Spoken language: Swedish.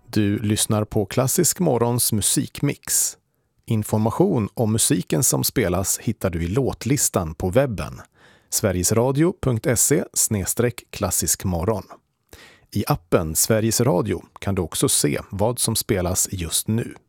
Du lyssnar på Klassisk Morgons musikmix. Information om musiken som spelas hittar du i låtlistan på webben. sverigesradio.se/klassiskmorgon. I appen Sveriges Radio kan du också se vad som spelas just nu.